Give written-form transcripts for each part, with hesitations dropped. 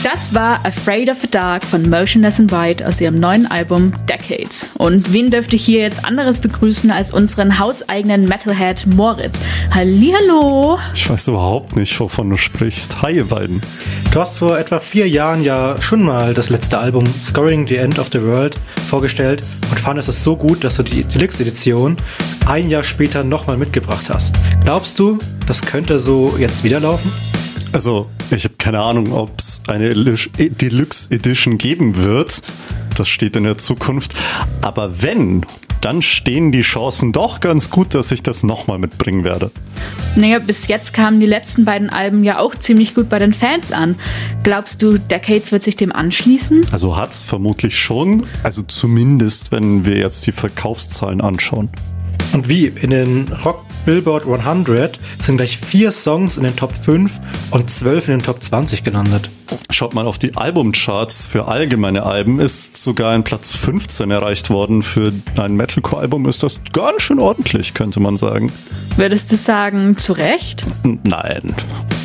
Das war Afraid of the Dark von Motionless in White aus ihrem neuen Album Decades. Und wen dürfte ich hier jetzt anderes begrüßen als unseren hauseigenen Metalhead Moritz? Hallihallo! Ich weiß überhaupt nicht, wovon du sprichst. Hi, ihr beiden. Du hast vor etwa 4 Jahren ja schon mal das letzte Album Scoring the End of the World vorgestellt und fandest es so gut, dass du die Deluxe-Edition ein Jahr später nochmal mitgebracht hast. Glaubst du, das könnte so jetzt wieder laufen? Also, ich habe keine Ahnung, ob es eine Deluxe Edition geben wird. Das steht in der Zukunft. Aber wenn, dann stehen die Chancen doch ganz gut, dass ich das nochmal mitbringen werde. Naja, bis jetzt kamen die letzten beiden Alben ja auch ziemlich gut bei den Fans an. Glaubst du, Decades wird sich dem anschließen? Also hat's vermutlich schon. Also zumindest, wenn wir jetzt die Verkaufszahlen anschauen. Und wie? In den Rock Billboard 100 sind gleich 4 Songs in den Top 5 und 12 in den Top 20 gelandet. Schaut mal auf die Albumcharts für allgemeine Alben, ist sogar ein Platz 15 erreicht worden. Für ein Metalcore-Album ist das ganz schön ordentlich, könnte man sagen. Würdest du sagen, zu Recht? Nein.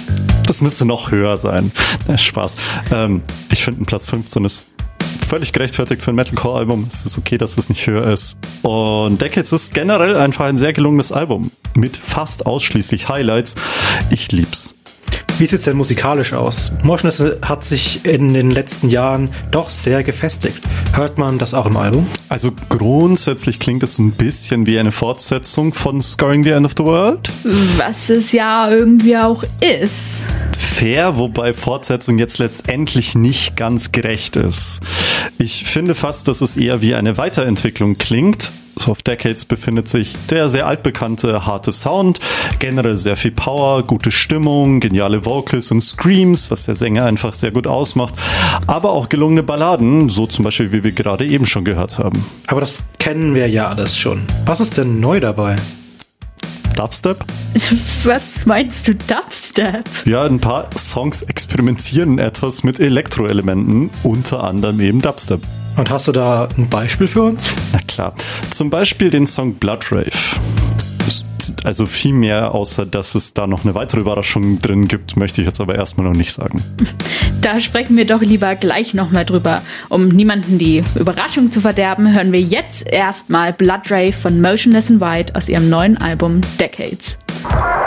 Das müsste noch höher sein. Spaß. Ich finde, ein Platz 15 ist völlig gerechtfertigt für ein Metalcore-Album. Es ist okay, dass es nicht höher ist. Und Decades ist generell einfach ein sehr gelungenes Album. Mit fast ausschließlich Highlights. Ich lieb's. Wie sieht es denn musikalisch aus? Motionless hat sich in den letzten Jahren doch sehr gefestigt. Hört man das auch im Album? Also grundsätzlich klingt es ein bisschen wie eine Fortsetzung von Scoring the End of the World. Was es ja irgendwie auch ist. Fair, wobei Fortsetzung jetzt letztendlich nicht ganz gerecht ist. Ich finde fast, dass es eher wie eine Weiterentwicklung klingt. So auf Decades befindet sich der sehr altbekannte, harte Sound, generell sehr viel Power, gute Stimmung, geniale Vocals und Screams, was der Sänger einfach sehr gut ausmacht, aber auch gelungene Balladen, so zum Beispiel, wie wir gerade eben schon gehört haben. Aber das kennen wir ja alles schon. Was ist denn neu dabei? Dubstep? Was meinst du, Dubstep? Ja, ein paar Songs experimentieren etwas mit Elektroelementen, unter anderem eben Dubstep. Und hast du da ein Beispiel für uns? Na klar. Zum Beispiel den Song Blood Rave. Also viel mehr, außer dass es da noch eine weitere Überraschung drin gibt, möchte ich jetzt aber erstmal noch nicht sagen. Da sprechen wir doch lieber gleich nochmal drüber. Um niemanden die Überraschung zu verderben, hören wir jetzt erstmal Blood Rave von Motionless in White aus ihrem neuen Album Decades.